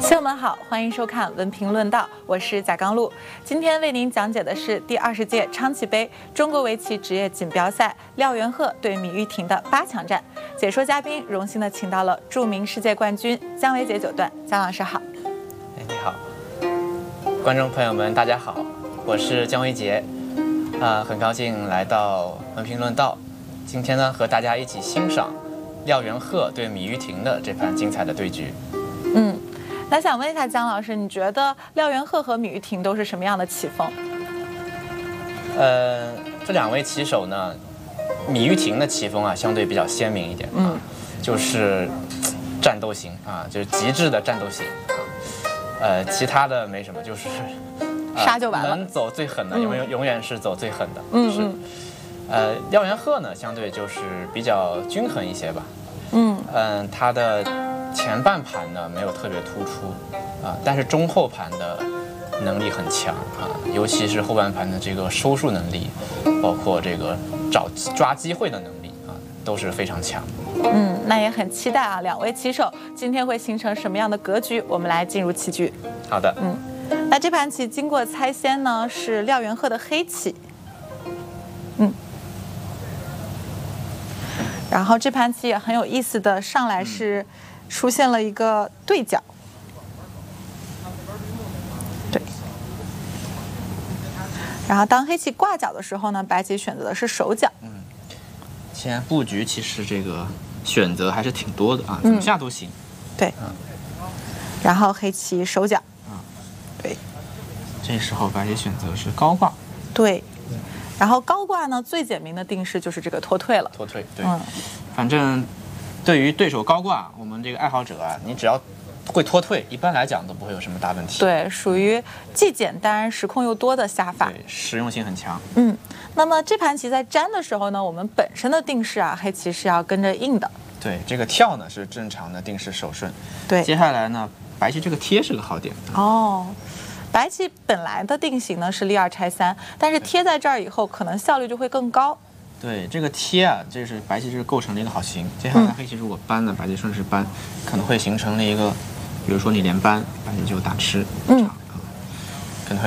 朋友们好，欢迎收看文评论道，我是贾刚璐。今天为您讲解的是第20届昌崎杯中国围棋职业锦标赛廖元鹤对芈玉婷的8强战。解说嘉宾荣幸的请到了著名世界冠军姜维杰九段，姜老师好。 你好，观众朋友们大家好，我是姜维杰，很高兴来到文评论道。今天呢，和大家一起欣赏廖元鹤对芈玉婷的这盘精彩的对局。 那想问一下姜老师，你觉得廖元鹤和芈玉婷都是什么样的棋风？ 这两位棋手呢，芈玉婷的棋风啊，相对比较鲜明一点啊，就是战斗型啊，就是极致的战斗型啊。其他的没什么，就是杀就完了， 能走最狠的，永远是走最狠的。廖元鹤呢，相对就是比较均衡一些吧。他的前半盘呢没有特别突出啊，但是中后盘的能力很强啊，尤其是后半盘的这个收束能力，包括这个抓机会的能力啊，都是非常强。 那也很期待啊，两位棋手今天会形成什么样的格局？我们来进入棋局。 好的， 那这盘棋经过猜先呢，是廖元鹤的黑棋。然后这盘棋也很有意思的，上来是出现了一个对角，对。然后当黑棋挂角的时候呢，白棋选择的是守角。 现在布局其实这个选择还是挺多的啊，怎么下都行。 对。然后黑棋守角。对。 这时候白棋选择是高挂。 对。然后高挂呢，最简明的定式就是这个脱退了。 脱退，对。反正对于对手高挂，我们这个爱好者啊，你只要会脱退，一般来讲都不会有什么大问题。 对，属于既简单时空又多的下法， 对，实用性很强。 那么这盘棋在粘的时候呢，我们本身的定式啊，黑棋是要跟着应的。 对，这个跳呢是正常的定式手顺。 对， 接下来呢，白棋这个贴是个好点。 白棋本来的定型呢是立2拆3，但是贴在这儿以后，可能效率就会更高。 对，这个贴啊，这是白棋是构成了一个好形。接下来黑棋如果搬呢，白棋顺势搬，可能会形成了一个，比如说你连搬，白棋就打吃。